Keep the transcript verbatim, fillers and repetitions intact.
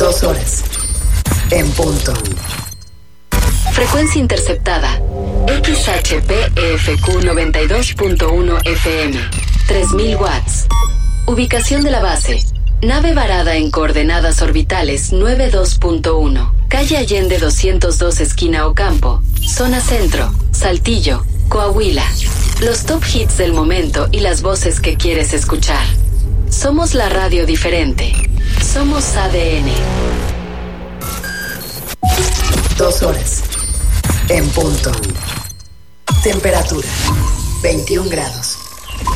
Dos horas. En punto. Frecuencia interceptada. X H P E F Q noventa y dos punto uno F M. tres mil watts. Ubicación de la base. Nave varada en coordenadas orbitales noventa y dos punto uno. Calle Allende doscientos dos esquina Ocampo. Zona Centro. Saltillo. Coahuila. Los top hits del momento y las voces que quieres escuchar. Somos la radio diferente. Somos A D N. Dos horas. En punto. Temperatura. veintiún grados.